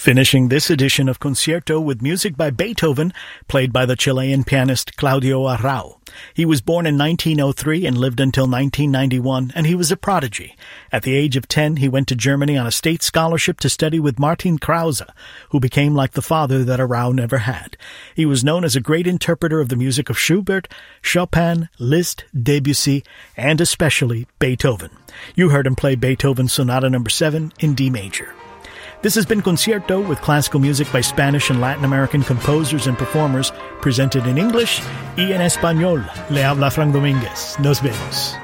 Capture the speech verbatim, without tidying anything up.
Finishing this edition of Concierto with music by Beethoven, played by the Chilean pianist Claudio Arrau. He was born in nineteen oh three and lived until nineteen ninety-one, and he was a prodigy. At the age of ten, he went to Germany on a state scholarship to study with Martin Krause, who became like the father that Arrau never had. He was known as a great interpreter of the music of Schubert, Chopin, Liszt, Debussy, and especially Beethoven. You heard him play Beethoven's Sonata Number seven in D major. This has been Concierto with classical music by Spanish and Latin American composers and performers, presented in English y en español. Le habla Frank Domínguez. Nos vemos.